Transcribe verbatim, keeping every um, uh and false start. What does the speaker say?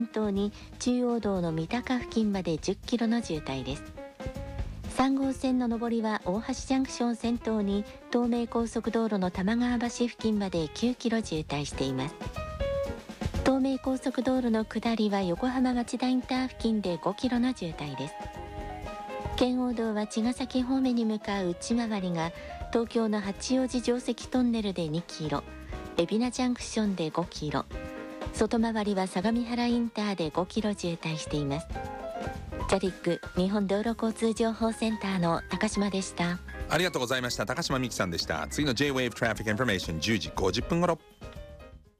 頭に中央道の三鷹付近までじゅっキロの渋滞です。さん号線の上りは大橋ジャンクション先頭に東名高速道路の玉川橋付近まできゅうキロ渋滞しています。東名高速道路の下りは横浜町田インター付近でごキロの渋滞です。圏央道は茅ヶ崎方面に向かう内回りが東京の八王子城跡トンネルでにキロ、海老名ジャンクションでごキロ、外回りは相模原インターでごキロ渋滞しています。ジャリック日本道路交通情報センターの高島でした。 ありがとうございました。高島美希さんでした。次の J-Wave Traffic Information じゅうじごじゅっぷん頃。